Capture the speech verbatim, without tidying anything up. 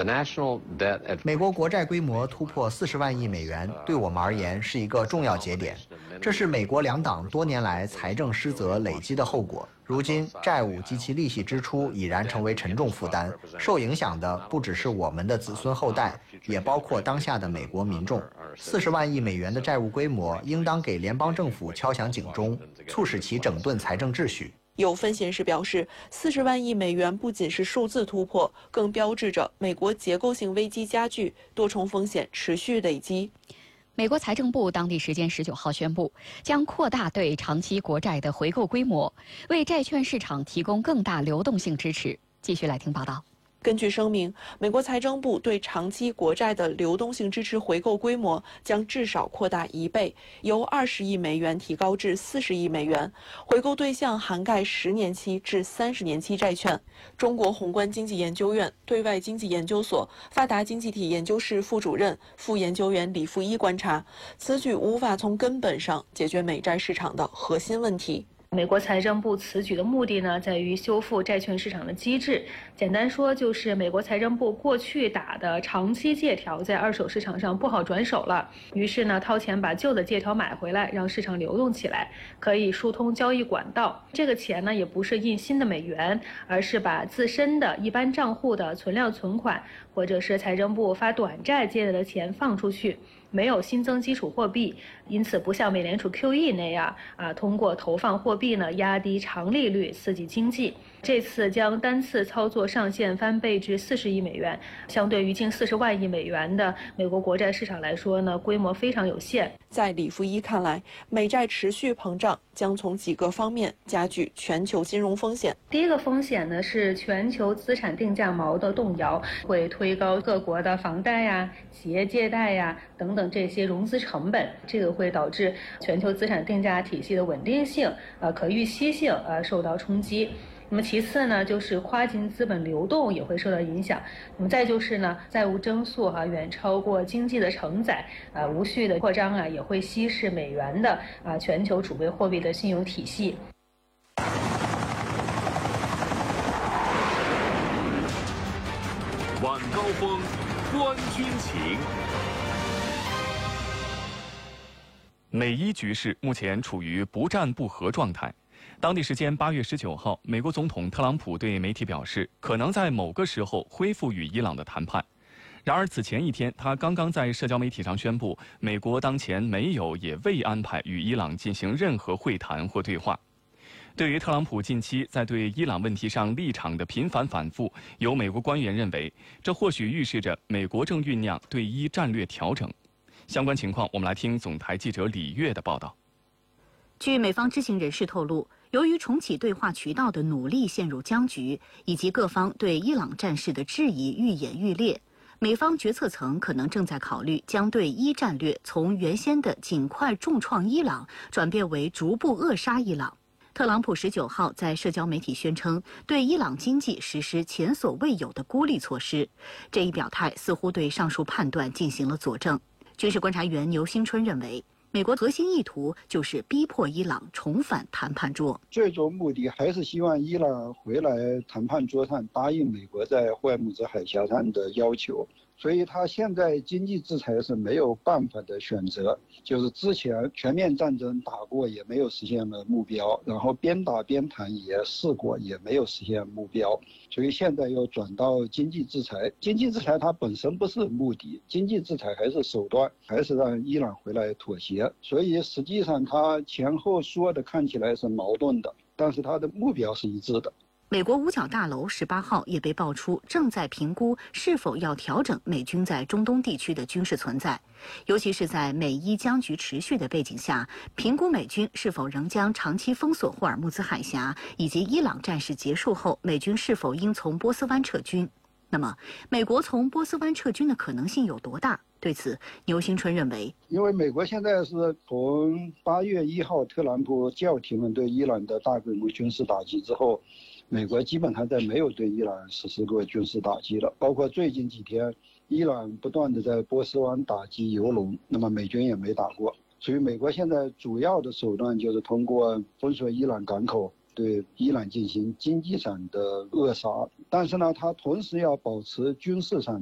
美国国债规模突破四十万亿美元，对我们而言是一个重要节点。这是美国两党多年来财政失责累积的后果。如今，债务及其利息支出已然成为沉重负担，受影响的不只是我们的子孙后代，也包括当下的美国民众。四十万亿美元的债务规模，应当给联邦政府敲响警钟，促使其整顿财政秩序。 有分析人士表示，四十万亿美元不仅是数字突破，更标志着美国结构性危机加剧，多重风险持续累积。 美国财政部当地时间十九号宣布，将扩大对长期国债的回购规模，为债券市场提供更大流动性支持。继续来听报道。 根据声明，美国财政部对长期国债的流动性支持回购规模将至少扩大一倍，由二十亿美元提高至四十亿美元。回购对象涵盖十年期至三十年期债券。中国宏观经济研究院对外经济研究所发达经济体研究室副主任、副研究员李富一观察，此举无法从根本上解决美债市场的核心问题。 美国财政部此举的目的呢，在于修复债券市场的机制。简单说，就是美国财政部过去打的长期借条在二手市场上不好转手了，于是呢，掏钱把旧的借条买回来，让市场流动起来，可以疏通交易管道。这个钱呢，也不是印新的美元，而是把自身的一般账户的存量存款，或者是财政部发短债借来的钱放出去。没有新增基础货币，因此不像美联储 Q E 那样啊，通过投放货币呢压低长利率刺激经济。这次将单次操作上限翻倍至四十亿美元，相对于近四十万亿美元的美国国债市场来说呢，规模非常有限。 在李富一看来，美债持续膨胀将从几个方面加剧全球金融风险。 第一个风险呢是全球资产定价锚的动摇，会推高各国的房贷呀、企业借贷呀等等这些融资成本，这个会导致全球资产定价体系的稳定性、呃可预期性呃受到冲击。那么其次呢，就是跨境资本流动也会受到影响。那么再就是呢，债务增速哈、啊、远超过经济的承载，啊无序的扩张啊也会稀释美元的啊全球储备货币的信用体系。 晚高峰，观军情。美伊局势目前处于不战不和状态。当地时间八月十九号，美国总统特朗普对媒体表示，可能在某个时候恢复与伊朗的谈判。然而，此前一天，他刚刚在社交媒体上宣布，美国当前没有也未安排与伊朗进行任何会谈或对话。对于特朗普近期在对伊朗问题上立场的频繁反复，有美国官员认为，这或许预示着美国正酝酿对伊战略调整。相关情况，我们来听总台记者李月的报道。 据美方知情人士透露，由于重启对话渠道的努力陷入僵局，以及各方对伊朗战事的质疑愈演愈烈，美方决策层可能正在考虑将对伊战略从原先的尽快重创伊朗转变为逐步扼杀伊朗。特朗普十九号在社交媒体宣称，对伊朗经济实施前所未有的孤立措施，这一表态似乎对上述判断进行了佐证。军事观察员牛新春认为，美国核心意图就是逼迫伊朗重返谈判桌， 最终目的还是希望伊朗回来谈判桌上答应美国在霍尔木兹海峡上的要求。所以他现在经济制裁是没有办法的选择，就是之前全面战争打过也没有实现了目标，然后边打边谈也试过也没有实现目标，所以现在又转到经济制裁。经济制裁它本身不是目的，经济制裁还是手段，还是让伊朗回来妥协。所以实际上他前后说的看起来是矛盾的，但是他的目标是一致的。 美国五角大楼十八号也被爆出正在评估是否要调整美军在中东地区的军事存在，尤其是在美伊僵局持续的背景下，评估美军是否仍将长期封锁霍尔木兹海峡，以及伊朗战事结束后美军是否应从波斯湾撤军。那么，美国从波斯湾撤军的可能性有多大？对此，牛新春认为， 因为美国现在是从八月一号特朗普叫停了对伊朗的大规模军事打击之后，美国基本上在没有对伊朗实施过军事打击了，包括最近几天，伊朗不断的在波斯湾打击油轮，那么美军也没打过，所以美国现在主要的手段就是通过封锁伊朗港口，对伊朗进行经济上的扼杀，但是呢，它同时要保持军事上